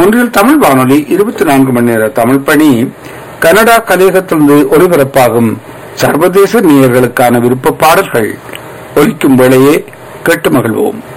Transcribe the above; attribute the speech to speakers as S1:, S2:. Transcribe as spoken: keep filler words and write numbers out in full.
S1: மொன்றில் தமிழ் வானொலி இருபத்தி நான்கு மணி நேர தமிழ் பணி கனடா கலையகத்திலிருந்து ஒலிபரப்பாகும் சர்வதேச நேயர்களுக்கான விருப்ப பாடல்கள் ஒலிக்கும் வேளையே கேட்டு மகிழ்வோம்.